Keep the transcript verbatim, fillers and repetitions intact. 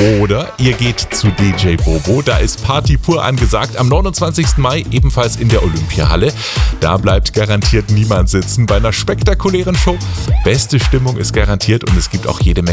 Oder ihr geht zu D J Bobo, da ist Party pur angesagt. Am neunundzwanzigsten Mai ebenfalls in der Olympiahalle. Da bleibt garantiert niemand sitzen bei einer spektakulären Show. Beste Stimmung ist garantiert und es gibt auch jede Menge